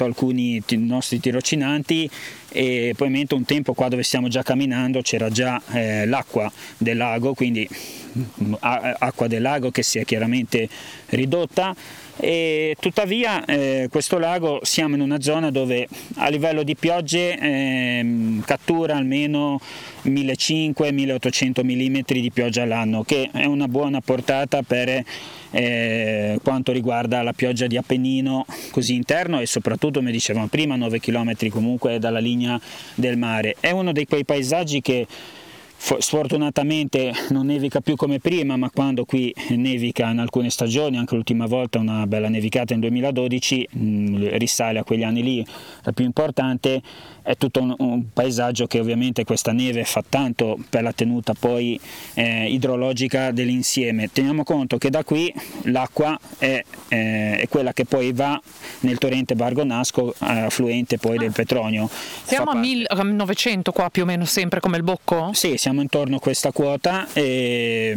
portato alcuni nostri tirocinanti, e poi mentre un tempo qua dove stiamo già camminando c'era già l'acqua del lago, quindi acqua del lago che si è chiaramente ridotta. E tuttavia questo lago, siamo in una zona dove a livello di piogge cattura almeno 1500-1800 mm di pioggia all'anno, che è una buona portata per quanto riguarda la pioggia di Appennino così interno, e soprattutto, come dicevamo prima, 9 km comunque dalla linea del mare. È uno di quei paesaggi che sfortunatamente non nevica più come prima, ma quando qui nevica in alcune stagioni, anche l'ultima volta una bella nevicata nel 2012, risale a quegli anni lì, la più importante. È tutto un paesaggio che ovviamente questa neve fa tanto per la tenuta poi idrologica dell'insieme. Teniamo conto che da qui l'acqua è quella che poi va nel torrente Bargonasco, affluente poi del Petronio. Siamo a 1900 qua più o meno sempre come il Bocco? Sì, siamo intorno a questa quota e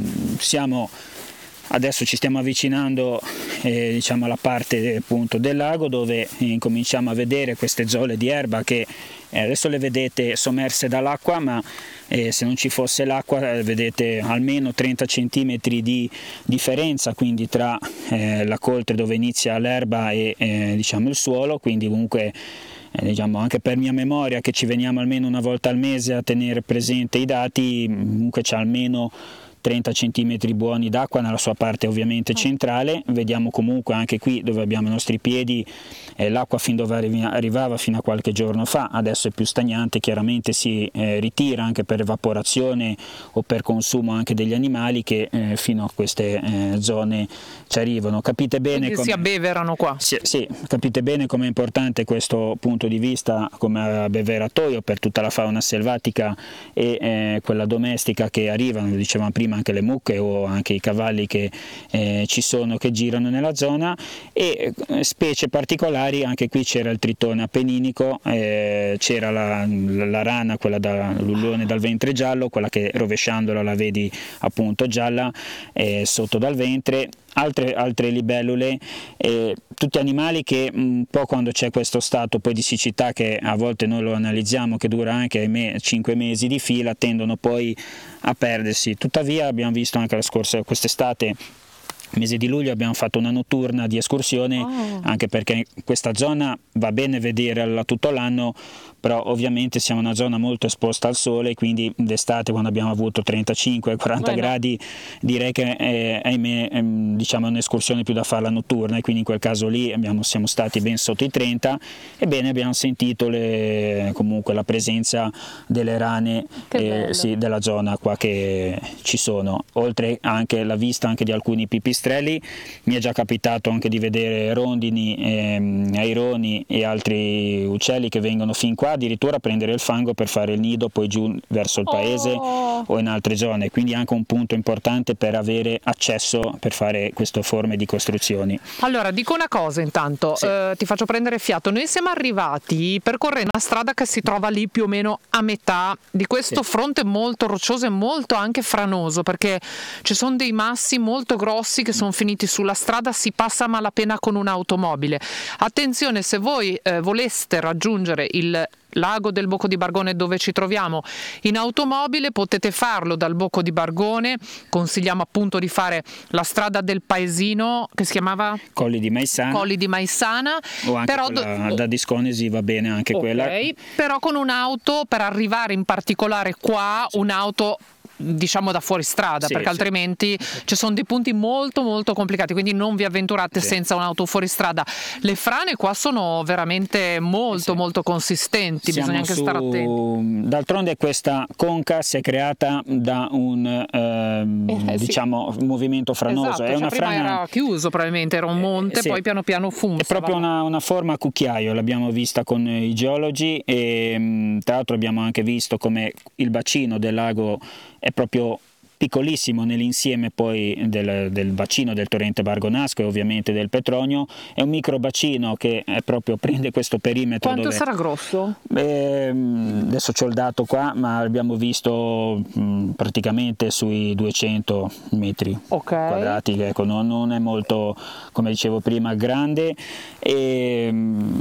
adesso ci stiamo avvicinando diciamo alla parte appunto del lago, dove incominciamo a vedere queste zolle di erba che adesso le vedete sommerse dall'acqua, ma se non ci fosse l'acqua vedete almeno 30 cm di differenza, quindi tra la coltre dove inizia l'erba e diciamo il suolo, quindi comunque diciamo anche per mia memoria, che ci veniamo almeno una volta al mese a tenere presente i dati, comunque c'è almeno 30 cm buoni d'acqua nella sua parte ovviamente centrale. Vediamo comunque anche qui dove abbiamo i nostri piedi l'acqua fin dove arrivava fino a qualche giorno fa, adesso è più stagnante, chiaramente si ritira anche per evaporazione o per consumo anche degli animali che fino a queste zone ci arrivano. Capite bene come si abbeverano qua. Sì, capite bene com'è importante questo punto di vista come abbeveratoio per tutta la fauna selvatica e quella domestica che arrivano, dicevamo prima, anche le mucche o anche i cavalli che ci sono, che girano nella zona, e specie particolari. Anche qui c'era il tritone appenninico, c'era la rana, quella l'ullone dal ventre giallo, quella che rovesciandola la vedi appunto gialla sotto dal ventre, altre libellule, tutti animali che un po' quando c'è questo stato poi di siccità, che a volte noi lo analizziamo che dura anche 5 mesi di fila, tendono poi a perdersi. Tuttavia abbiamo visto anche quest'estate, mese di luglio, abbiamo fatto una notturna di escursione, anche perché questa zona va bene vederla tutto l'anno, però ovviamente siamo una zona molto esposta al sole, quindi d'estate, quando abbiamo avuto 35-40 gradi, direi che ahimè diciamo è un'escursione più da farla notturna, e quindi in quel caso lì siamo stati ben sotto i 30. Ebbene, abbiamo sentito comunque la presenza delle rane della zona qua che ci sono, oltre anche la vista anche di alcuni pipistrelli. Mi è già capitato anche di vedere rondini, aironi e altri uccelli che vengono fin qua addirittura a prendere il fango per fare il nido poi giù verso il paese o in altre zone, quindi anche un punto importante per avere accesso per fare queste forme di costruzioni. Allora dico una cosa intanto, sì. Ti faccio prendere fiato. Noi siamo arrivati percorrendo una strada che si trova lì più o meno a metà di questo fronte molto roccioso e molto anche franoso, perché ci sono dei massi molto grossi che sono finiti sulla strada, si passa a malapena con un'automobile. Attenzione, se voi voleste raggiungere il lago del Bocco di Bargone dove ci troviamo in automobile, potete farlo dal Bocco di Bargone. Consigliamo appunto di fare la strada del paesino che si chiamava Colli di Maissana, o anche però da Disconesi va bene anche quella, però con un'auto, per arrivare in particolare qua, un'auto diciamo da fuoristrada, perché altrimenti ci sono dei punti molto molto complicati, quindi non vi avventurate senza un'auto fuoristrada. Le frane qua sono veramente molto molto consistenti, bisogna anche stare attenti. D'altronde questa conca si è creata da un diciamo movimento franoso. Esatto, è una prima frana, era chiuso, probabilmente era un monte, poi piano piano funziona. È proprio una forma a cucchiaio, l'abbiamo vista con i geologi, e tra l'altro abbiamo anche visto come il bacino del lago è proprio piccolissimo nell'insieme poi del bacino del torrente Bargonasco e ovviamente del Petronio. È un micro bacino che proprio prende questo perimetro. Quanto sarà grosso? Adesso c'ho il dato qua, ma abbiamo visto praticamente sui 200 metri quadrati, ecco, non è molto, come dicevo prima, grande, e